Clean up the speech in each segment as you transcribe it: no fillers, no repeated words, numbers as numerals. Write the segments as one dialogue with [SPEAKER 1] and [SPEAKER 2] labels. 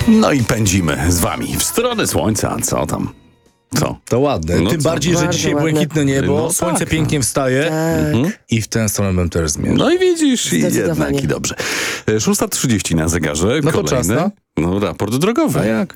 [SPEAKER 1] No i pędzimy z wami w stronę słońca. Co tam? Co?
[SPEAKER 2] To ładne.
[SPEAKER 1] No
[SPEAKER 2] Tym
[SPEAKER 1] co?
[SPEAKER 2] bardziej, że
[SPEAKER 3] Bardzo
[SPEAKER 2] dzisiaj
[SPEAKER 3] ładne.
[SPEAKER 2] błękitne niebo,
[SPEAKER 1] No
[SPEAKER 2] słońce
[SPEAKER 1] tak,
[SPEAKER 2] pięknie wstaje i w tę stronę bym też zmierzył.
[SPEAKER 1] No i widzisz, i
[SPEAKER 3] Zdecydowanie.
[SPEAKER 1] jednak i dobrze. 6:30 na zegarze.
[SPEAKER 2] No to
[SPEAKER 1] Kolejny.
[SPEAKER 2] czas na?
[SPEAKER 1] No, raport drogowy.
[SPEAKER 2] A jak?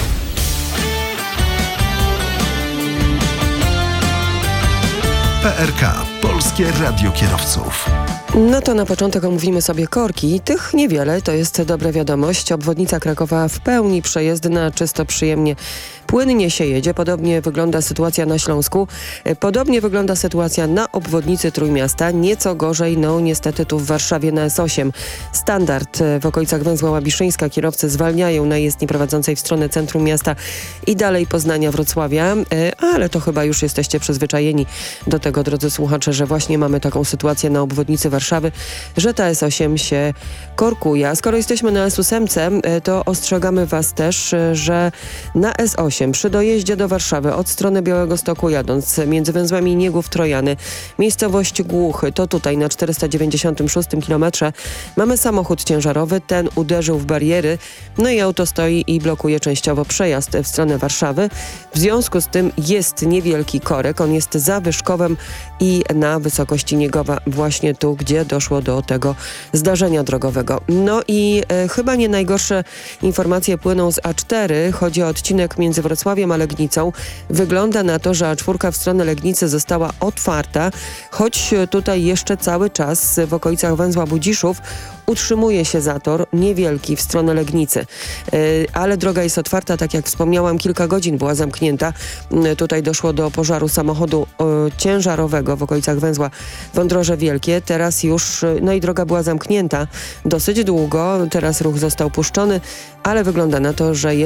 [SPEAKER 4] PRK, Polskie Radio Kierowców.
[SPEAKER 3] No to na początek omówimy sobie korki. Tych niewiele, to jest dobra wiadomość. Obwodnica Krakowa w pełni przejezdna, czysto, przyjemnie, płynnie się jedzie. Podobnie wygląda sytuacja na Śląsku. Podobnie wygląda sytuacja na obwodnicy Trójmiasta. Nieco gorzej, no niestety tu w Warszawie na S8. Standard w okolicach węzła Łabiszyńska. Kierowcy zwalniają na jezdni prowadzącej w stronę centrum miasta i dalej Poznania, Wrocławia. Ale to chyba już jesteście przyzwyczajeni do tego, drodzy słuchacze, że właśnie mamy taką sytuację na obwodnicy Warszawy, że ta S8 się korkuje. A skoro jesteśmy na S8, to ostrzegamy Was też, że na S8 przy dojeździe do Warszawy od strony Białegostoku jadąc między węzłami Niegów, Trojany, miejscowość Głuchy, to tutaj na 496 kilometrze mamy samochód ciężarowy, ten uderzył w bariery, no i auto stoi i blokuje częściowo przejazd w stronę Warszawy. W związku z tym jest niewielki korek, on jest za Wyszkowem i na wysokości Niegowa, właśnie tu, gdzie doszło do tego zdarzenia drogowego. No i chyba nie najgorsze informacje płyną z A4. Chodzi o odcinek między Wrocławiem a Legnicą. Wygląda na to, że A4 w stronę Legnicy została otwarta, choć tutaj jeszcze cały czas w okolicach węzła Budziszów utrzymuje się zator niewielki w stronę Legnicy. Ale droga jest otwarta, tak jak wspomniałam, kilka godzin była zamknięta. Tutaj doszło do pożaru samochodu ciężarowego w okolicach węzła Wądroże Wielkie. Teraz już, no i droga była zamknięta dosyć długo. Teraz ruch został puszczony, ale wygląda na to, że